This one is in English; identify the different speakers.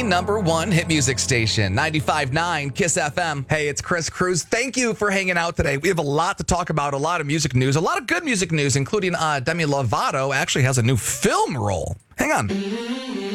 Speaker 1: number one hit music station, 95.9 Kiss FM. Hey, it's Chris Cruz. Thank you for hanging out today. We have a lot to talk about, a lot of music news, a lot of good music news, including Demi Lovato actually has a new film role. Hang on.